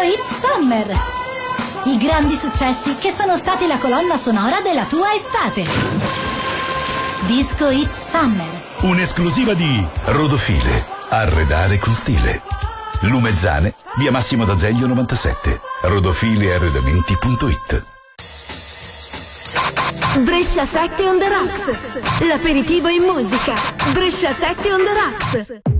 Hit Summer. I grandi successi che sono stati la colonna sonora della tua estate. Disco Hit Summer. Un'esclusiva di Rodofile. Arredare con stile. Lumezzane, via Massimo d'Azeglio 97. Rodofilearredamenti.it. Brescia 7 on the rocks. L'aperitivo in musica. Brescia 7 on the rocks.